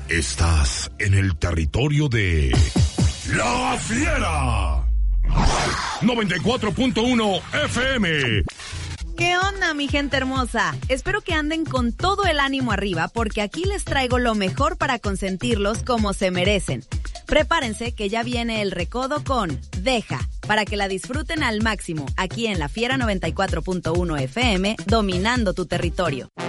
Estás en el territorio de La Fiera. 94.1 FM. ¿Qué onda, mi gente hermosa? Espero que anden con todo el ánimo arriba porque aquí les traigo lo mejor para consentirlos como se merecen. Prepárense que ya viene el recodo con Deja, para que la disfruten al máximo aquí en La Fiera 94.1 FM, dominando tu territorio.